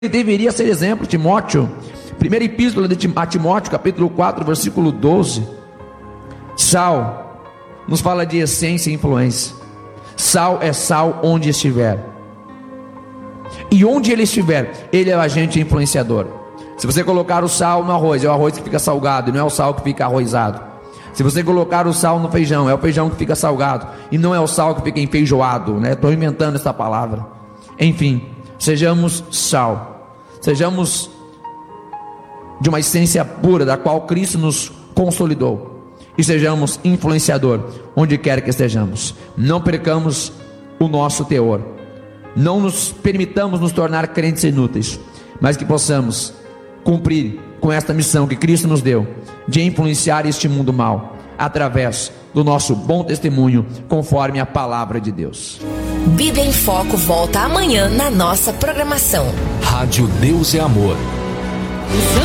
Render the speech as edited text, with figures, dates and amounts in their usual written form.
deveria ser exemplo. Timóteo, primeira epístola a Timóteo, capítulo 4, versículo 12. Sal nos fala de essência e influência. Sal é sal onde estiver, e onde ele estiver, ele é o agente influenciador. Se você colocar o sal no arroz, é o arroz que fica salgado, e não é o sal que fica arrozado. Se você colocar o sal no feijão, é o feijão que fica salgado, e não é o sal que fica enfeijoado, né? Estou inventando essa palavra. Enfim, sejamos sal, sejamos de uma essência pura, da qual Cristo nos consolidou, e sejamos influenciador onde quer que estejamos. Não percamos o nosso teor, não nos permitamos nos tornar crentes inúteis, mas que possamos cumprir com esta missão que Cristo nos deu, de influenciar este mundo mal, através do nosso bom testemunho, conforme a palavra de Deus. Bíblia em Foco volta amanhã na nossa programação. Rádio Deus é Amor.